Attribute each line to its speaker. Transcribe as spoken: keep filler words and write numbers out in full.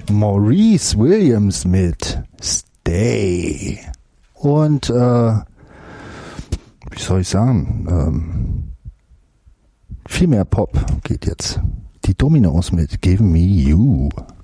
Speaker 1: Maurice Williams mit Stay. Und, äh, wie soll ich sagen, ähm, viel mehr Pop geht jetzt. Die Dominos mit Give Me You.